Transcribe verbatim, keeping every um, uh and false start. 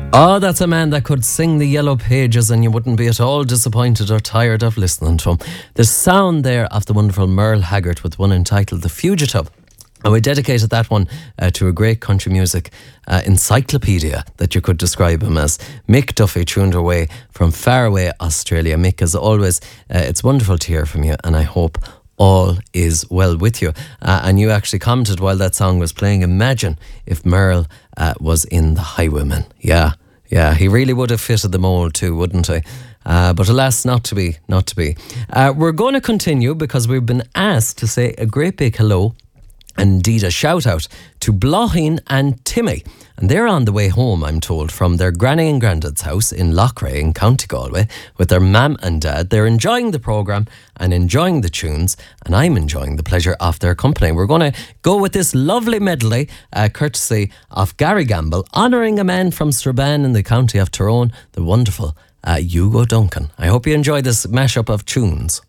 Oh, that's a man that could sing the Yellow Pages and you wouldn't be at all disappointed or tired of listening to him. The sound there of the wonderful Merle Haggard with one entitled The Fugitive. And we dedicated that one uh, to a great country music uh, encyclopedia that you could describe him as. Mick Duffy tuned away from faraway Australia. Mick, as always, uh, it's wonderful to hear from you, and I hope all is well with you. Uh, and you actually commented while that song was playing, imagine if Merle uh, was in The Highwaymen. Yeah, yeah, he really would have fitted the mould too, wouldn't he? Uh, but alas, not to be, not to be. Uh, we're going to continue because we've been asked to say a great big hello and indeed a shout out to Blochin and Timmy. And they're on the way home, I'm told, from their granny and granddad's house in Loughrea in County Galway with their mam and dad. They're enjoying the programme and enjoying the tunes, and I'm enjoying the pleasure of their company. We're going to go with this lovely medley, uh, courtesy of Gary Gamble, honouring a man from Strabane in the county of Tyrone, the wonderful uh, Hugo Duncan. I hope you enjoy this mashup of tunes.